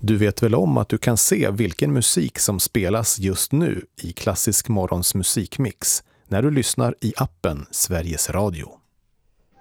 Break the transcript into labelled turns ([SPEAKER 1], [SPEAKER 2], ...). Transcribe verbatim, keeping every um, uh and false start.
[SPEAKER 1] Du vet väl om att du kan se vilken musik som spelas just nu i Klassisk Morgons musikmix när du lyssnar i appen Sveriges Radio.